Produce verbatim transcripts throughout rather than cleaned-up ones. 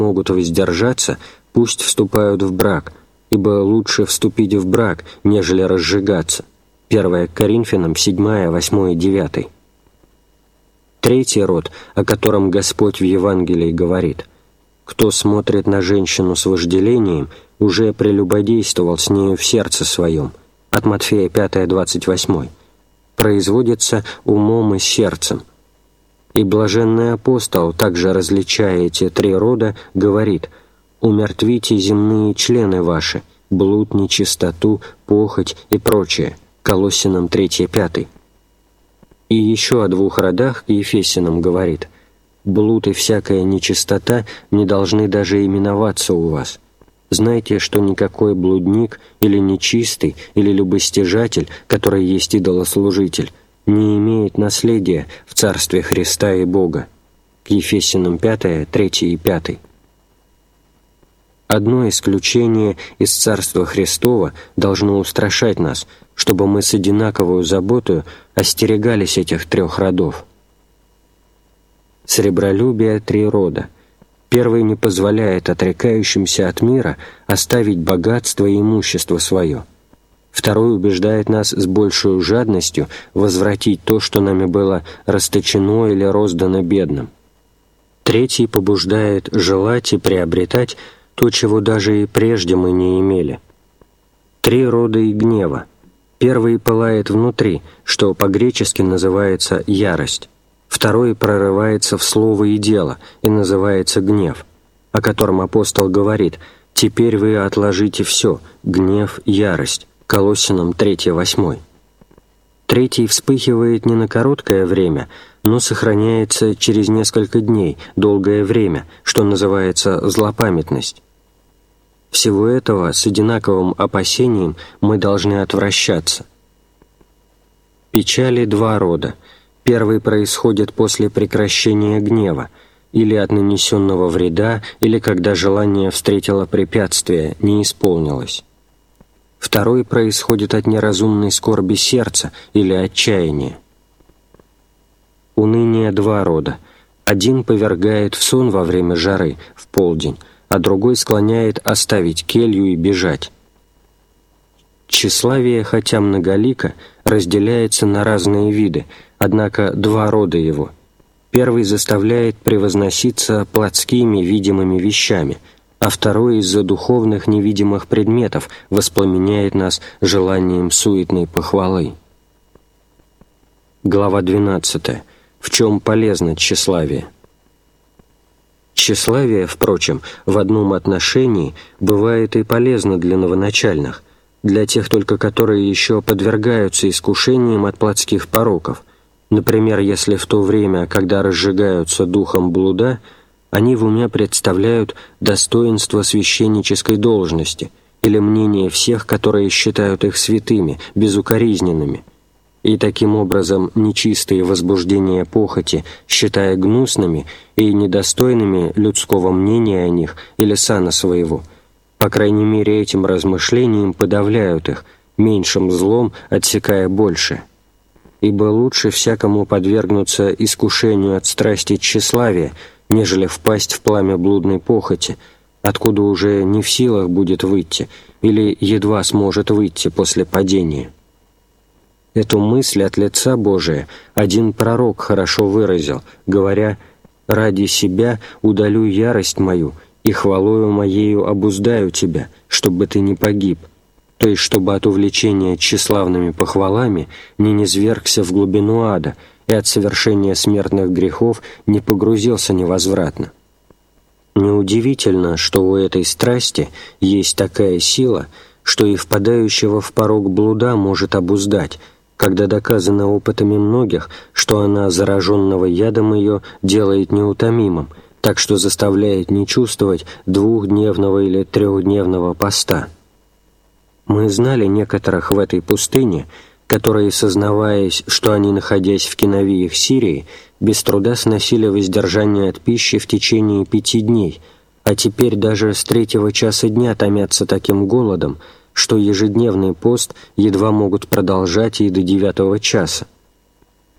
могут воздержаться, пусть вступают в брак, ибо лучше вступить в брак, нежели разжигаться. первое Коринфянам семь, восемь, девять. Третий род, о котором Господь в Евангелии говорит: «Кто смотрит на женщину с вожделением, уже прелюбодействовал с нею в сердце своем», от Матфея пять, двадцать восемь, производится умом и сердцем. И блаженный апостол, также различая эти три рода, говорит: «Умертвите земные члены ваши, блуд, нечистоту, похоть и прочее». Колоссянам три, пять. И еще о двух родах к Ефесянам говорит: «Блуд и всякая нечистота не должны даже именоваться у вас. Знайте, что никакой блудник или нечистый или любостяжатель, который есть идолослужитель, не имеет наследия в Царстве Христа и Бога». К Ефесянам пять, три и пять. Одно исключение из Царства Христова должно устрашать нас, чтобы мы с одинаковой заботою остерегались этих трех родов. Сребролюбие три рода. Первый не позволяет отрекающимся от мира оставить богатство и имущество свое. Второй убеждает нас с большей жадностью возвратить то, что нами было расточено или роздано бедным. Третий побуждает желать и приобретать то, чего даже и прежде мы не имели. Три рода и гнева. Первый пылает внутри, что по-гречески называется ярость. Второй прорывается в слово и дело и называется гнев, о котором апостол говорит: «Теперь вы отложите все, гнев, ярость». Колоссянам три, восемь. Третий вспыхивает не на короткое время, но сохраняется через несколько дней, долгое время, что называется злопамятность. Всего этого с одинаковым опасением мы должны отвращаться. Печали два рода. Первый происходит после прекращения гнева, или от нанесенного вреда, или когда желание встретило препятствие, не исполнилось. Второй происходит от неразумной скорби сердца или отчаяния. Уныние два рода. Один повергает в сон во время жары, в полдень, а другой склоняет оставить келью и бежать. Тщеславие, хотя многолико, разделяется на разные виды, однако два рода его. Первый заставляет превозноситься плотскими видимыми вещами, а второй из-за духовных невидимых предметов воспламеняет нас желанием суетной похвалы. Глава двенадцатая. В чем полезно тщеславие? Тщеславие, впрочем, в одном отношении бывает и полезно для новоначальных, для тех только, которые еще подвергаются искушениям от плотских пороков. Например, если в то время, когда разжигаются духом блуда, они в уме представляют достоинство священнической должности или мнение всех, которые считают их святыми, безукоризненными, и таким образом нечистые возбуждения похоти, считая гнусными и недостойными людского мнения о них или сана своего, по крайней мере этим размышлением подавляют их, меньшим злом отсекая большее. Ибо лучше всякому подвергнуться искушению от страсти тщеславия, нежели впасть в пламя блудной похоти, откуда уже не в силах будет выйти или едва сможет выйти после падения. Эту мысль от лица Божия один пророк хорошо выразил, говоря: «Ради себя удалю ярость мою, и хвалою моею обуздаю тебя, чтобы ты не погиб», то есть чтобы от увлечения тщеславными похвалами не низвергся в глубину ада и от совершения смертных грехов не погрузился невозвратно. Неудивительно, что у этой страсти есть такая сила, что и впадающего в порок блуда может обуздать, когда доказано опытами многих, что она зараженного ядом ее делает неутомимым, так что заставляет не чувствовать двухдневного или трехдневного поста. Мы знали некоторых в этой пустыне, которые, сознаваясь, что они, находясь в киновиях Сирии, без труда сносили воздержание от пищи в течение пяти дней, а теперь даже с третьего часа дня томятся таким голодом, что ежедневный пост едва могут продолжать и до девятого часа.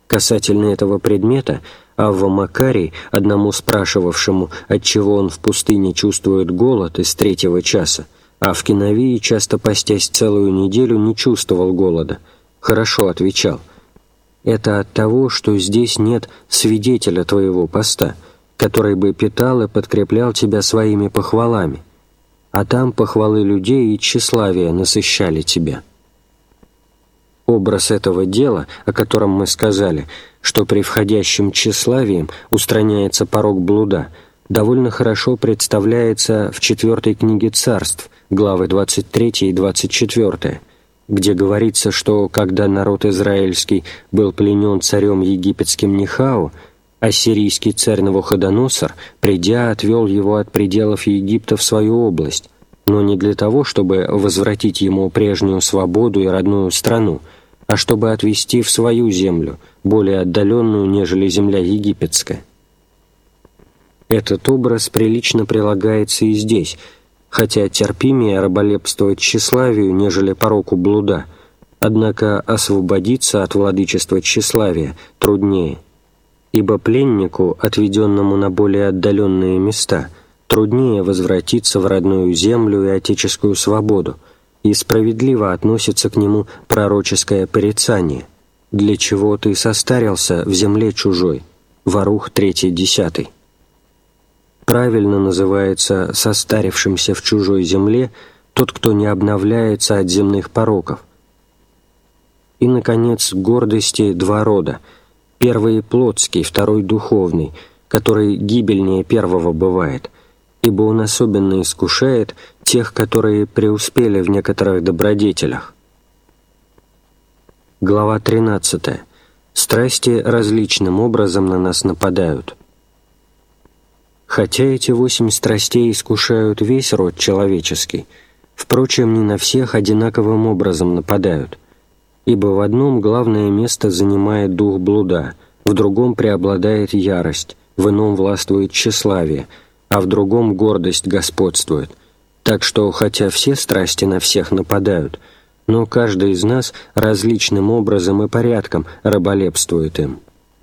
Касательно этого предмета, Авва Макарий, одному спрашивавшему, отчего он в пустыне чувствует голод из третьего часа, а в Киновии, часто постясь целую неделю, не чувствовал голода, хорошо отвечал: «Это от того, что здесь нет свидетеля твоего поста, который бы питал и подкреплял тебя своими похвалами, а там похвалы людей и тщеславие насыщали тебя». Образ этого дела, о котором мы сказали, что при входящем тщеславием устраняется порок блуда, довольно хорошо представляется в четвертой книге Царств, главы двадцать третья и двадцать четвёртая, где говорится, что когда народ израильский был пленен царем египетским Нехау, ассирийский царь Навуходоносор, придя, отвел его от пределов Египта в свою область, но не для того, чтобы возвратить ему прежнюю свободу и родную страну, а чтобы отвести в свою землю, более отдаленную, нежели земля египетская. Этот образ прилично прилагается и здесь, хотя терпимее раболепствовать тщеславию, нежели пороку блуда, однако освободиться от владычества тщеславия труднее, ибо пленнику, отведенному на более отдаленные места, труднее возвратиться в родную землю и отеческую свободу, и справедливо относится к нему пророческое порицание: «Для чего ты состарился в земле чужой?» Варух три десять. Правильно называется состарившимся в чужой земле тот, кто не обновляется от земных пороков. И, наконец, гордости два рода. Первый плотский, второй духовный, который гибельнее первого бывает, ибо он особенно искушает тех, которые преуспели в некоторых добродетелях. Глава тринадцатая. Страсти различным образом на нас нападают. Хотя эти восемь страстей искушают весь род человеческий, впрочем, не на всех одинаковым образом нападают, ибо в одном главное место занимает дух блуда, в другом преобладает ярость, в ином властвует тщеславие, а в другом гордость господствует. Так что, хотя все страсти на всех нападают, но каждый из нас различным образом и порядком раболепствует им.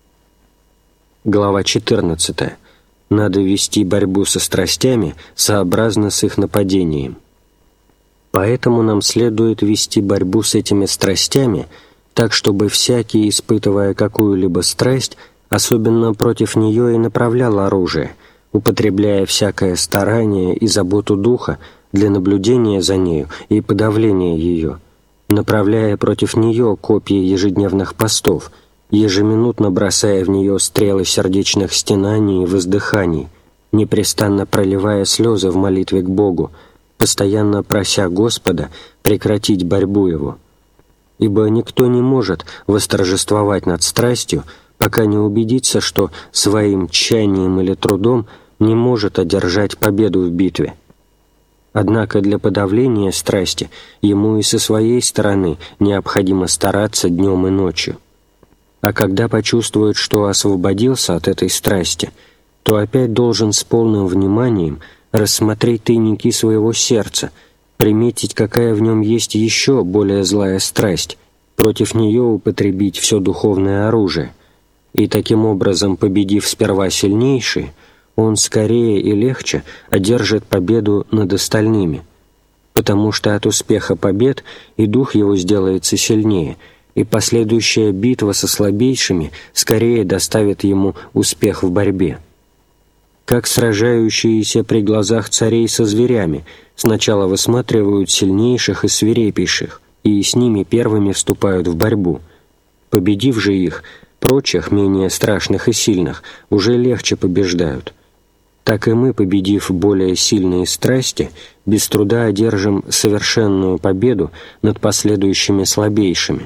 Глава четырнадцатая. Надо вести борьбу со страстями сообразно с их нападением. Поэтому нам следует вести борьбу с этими страстями так, чтобы всякий, испытывая какую-либо страсть, особенно против нее и направлял оружие, употребляя всякое старание и заботу духа для наблюдения за нею и подавления ее, направляя против нее копья ежедневных постов, ежеминутно бросая в нее стрелы сердечных стенаний и воздыханий, непрестанно проливая слезы в молитве к Богу, постоянно прося Господа прекратить борьбу его. Ибо никто не может восторжествовать над страстью, пока не убедится, что своим тщанием или трудом не может одержать победу в битве. Однако для подавления страсти ему и со своей стороны необходимо стараться днем и ночью. А когда почувствует, что освободился от этой страсти, то опять должен с полным вниманием рассмотреть тайники своего сердца, приметить, какая в нем есть еще более злая страсть, против нее употребить все духовное оружие, и таким образом, победив сперва сильнейшие, он скорее и легче одержит победу над остальными, потому что от успеха побед и дух его сделается сильнее, и последующая битва со слабейшими скорее доставит ему успех в борьбе. Как сражающиеся при глазах царей со зверями сначала высматривают сильнейших и свирепейших, и с ними первыми вступают в борьбу. Победив же их, прочих, менее страшных и сильных, уже легче побеждают. Так и мы, победив более сильные страсти, без труда одержим совершенную победу над последующими слабейшими.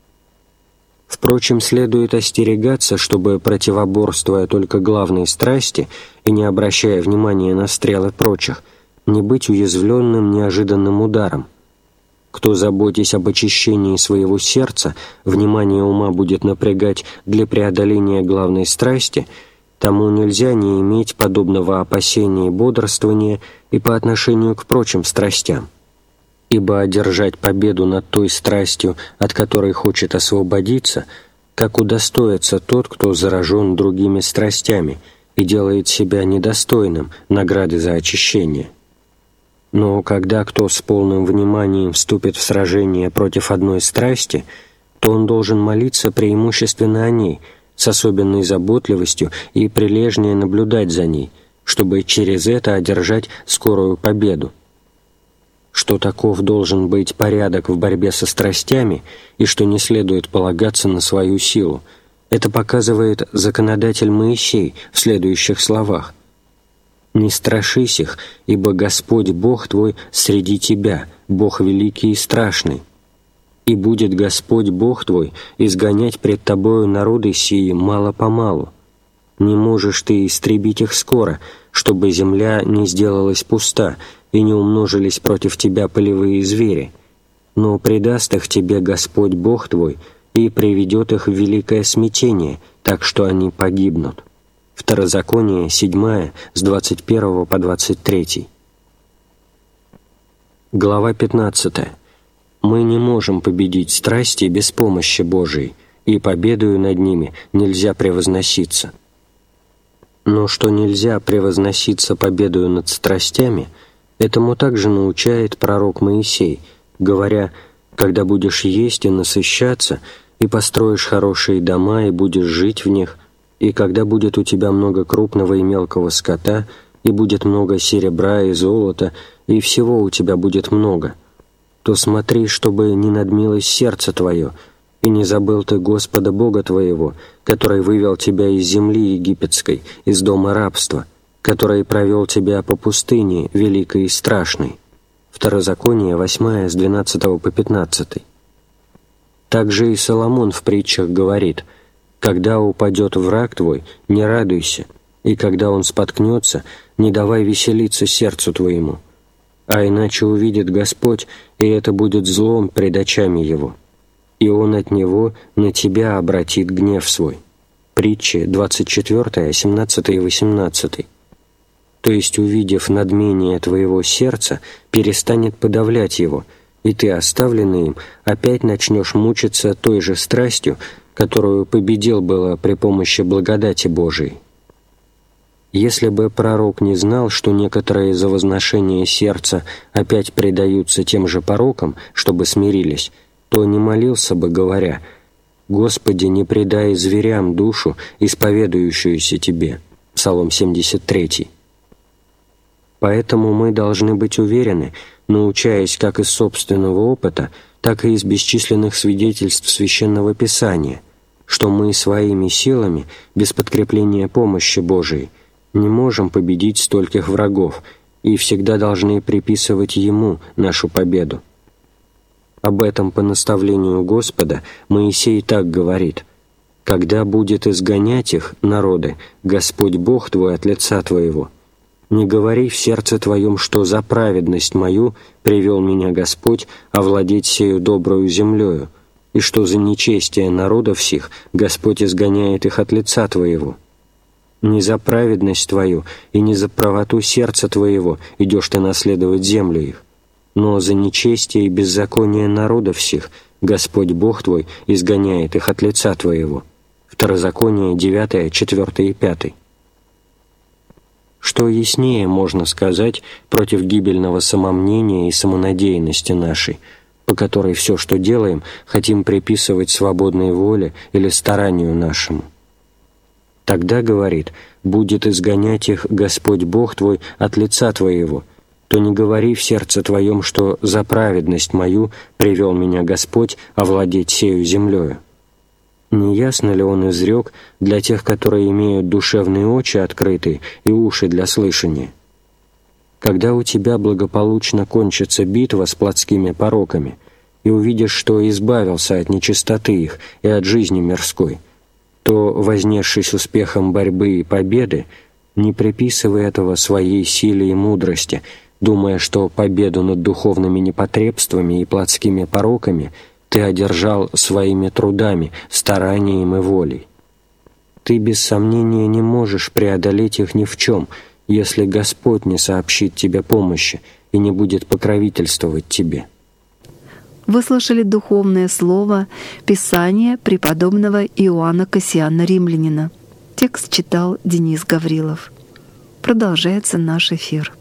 Впрочем, следует остерегаться, чтобы, противоборствуя только главной страсти и не обращая внимания на стрелы прочих, не быть уязвленным неожиданным ударом. Кто, заботясь об очищении своего сердца, внимание ума будет напрягать для преодоления главной страсти, тому нельзя не иметь подобного опасения и бодрствования и по отношению к прочим страстям. Ибо одержать победу над той страстью, от которой хочет освободиться, как удостоится тот, кто заражен другими страстями и делает себя недостойным награды за очищение. Но когда кто с полным вниманием вступит в сражение против одной страсти, то он должен молиться преимущественно о ней, с особенной заботливостью и прилежнее наблюдать за ней, чтобы через это одержать скорую победу. Что таков должен быть порядок в борьбе со страстями и что не следует полагаться на свою силу, это показывает законодатель Моисей в следующих словах: «Не страшись их, ибо Господь Бог твой среди тебя, Бог великий и страшный. И будет Господь Бог твой изгонять пред тобою народы сии мало-помалу. Не можешь ты истребить их скоро, чтобы земля не сделалась пуста, и не умножились против тебя полевые звери, но предаст их тебе Господь Бог твой и приведет их в великое смятение, так что они погибнут». Второзаконие, седьмая, с двадцать первого по двадцать третий. Глава пятнадцатая. Мы не можем победить страсти без помощи Божией, и победою над ними нельзя превозноситься. Но что нельзя превозноситься победою над страстями, этому также научает пророк Моисей, говоря: «Когда будешь есть и насыщаться, и построишь хорошие дома, и будешь жить в них, и когда будет у тебя много крупного и мелкого скота, и будет много серебра и золота, и всего у тебя будет много, то смотри, чтобы не надмилось сердце твое, и не забыл ты Господа Бога твоего, который вывел тебя из земли египетской, из дома рабства, который провел тебя по пустыне великой и страшной». Второзаконие, восьмая, с двенадцатого по пятнадцатый. Также и Соломон в притчах говорит: «Когда упадет враг твой, не радуйся, и когда он споткнется, не давай веселиться сердцу твоему, а иначе увидит Господь, и это будет злом пред очами его, и он от него на тебя обратит гнев свой». Притчи, двадцать четвёртая, семнадцатый и восемнадцатый. То есть, увидев надмение твоего сердца, перестанет подавлять его, и ты, оставленный им, опять начнешь мучиться той же страстью, которую победил было при помощи благодати Божией. Если бы пророк не знал, что некоторые за возношение сердца опять предаются тем же порокам, чтобы смирились, то не молился бы, говоря: «Господи, не предай зверям душу, исповедующуюся Тебе». Псалом семьдесят три. Поэтому мы должны быть уверены, научаясь как из собственного опыта, так и из бесчисленных свидетельств Священного Писания, что мы своими силами, без подкрепления помощи Божией, не можем победить стольких врагов и всегда должны приписывать Ему нашу победу. Об этом по наставлению Господа Моисей так говорит: «Когда будет изгонять их, народы, Господь Бог твой от лица твоего, не говори в сердце твоем, что за праведность мою привел меня Господь овладеть сею добрую землею, и что за нечестие народов сих Господь изгоняет их от лица твоего. Не за праведность твою и не за правоту сердца твоего идешь ты наследовать землю их, но за нечестие и беззаконие народов сих Господь Бог твой изгоняет их от лица твоего». Второзаконие, девятая, четвёртая и пятая. Что яснее можно сказать против гибельного самомнения и самонадеянности нашей, по которой все, что делаем, хотим приписывать свободной воле или старанию нашему? Тогда, говорит, будет изгонять их Господь Бог твой от лица твоего, то не говори в сердце твоем, что за праведность мою привел меня Господь овладеть сею землею. Не ясно ли он изрек для тех, которые имеют душевные очи открытые и уши для слышания? Когда у тебя благополучно кончится битва с плотскими пороками, и увидишь, что избавился от нечистоты их и от жизни мирской, то, вознесшись успехом борьбы и победы, не приписывай этого своей силе и мудрости, думая, что победу над духовными непотребствами и плотскими пороками ты одержал своими трудами, старанием и волей. Ты без сомнения не можешь преодолеть их ни в чем, если Господь не сообщит тебе помощи и не будет покровительствовать тебе. Вы слышали духовное слово Писания преподобного Иоанна Кассиана Римлянина. Текст читал Денис Гаврилов. Продолжается наш эфир.